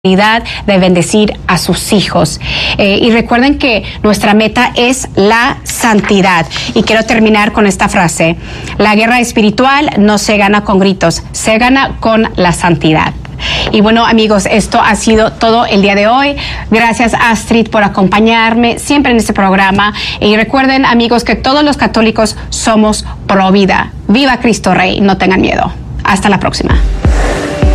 de bendecir a sus hijos. Y recuerden que nuestra meta es la santidad. Y quiero terminar con esta frase: la guerra espiritual no se gana con gritos, se gana con la santidad. Y bueno, amigos, esto ha sido todo el día de hoy. Gracias, Astrid, por acompañarme siempre en este programa. Y recuerden, amigos, que todos los católicos somos pro vida. Viva Cristo Rey, no tengan miedo. Hasta la próxima.